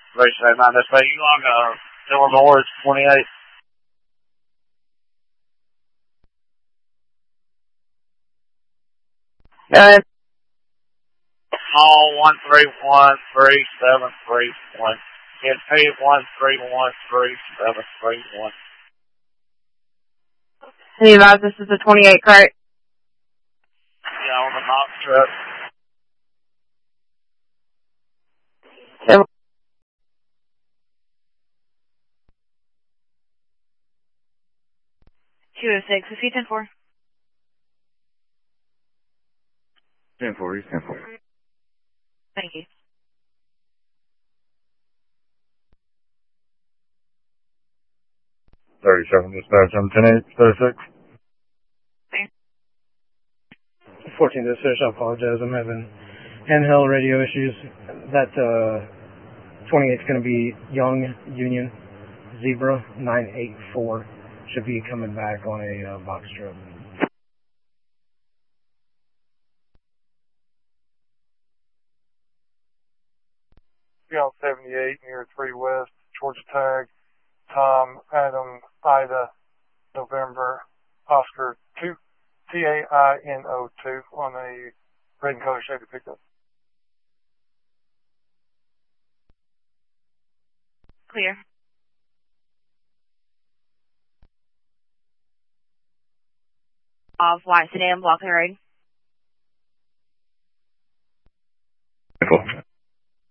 Race 9, that's right. You on Illinois 28. Call 131-3731. Get paid 131-3731. Hey, advise this is a 28 cart. Yeah, on the box truck. So, 206, is he 10-4? 10-4, he's 10-4. Thank you. 37 dispatch, I'm 10-8, 36. 14 dispatch, I apologize. I'm having handheld radio issues. That 28 is going to be Young Union Zebra 984. Should be coming back on a box truck. Beyond 78 near 3 West, Georgia Tag, Tom, Adam, Ida, November, Oscar 2, TAINO2 on a red and color Chevy pickup. Clear. Of white sedan blocking the road.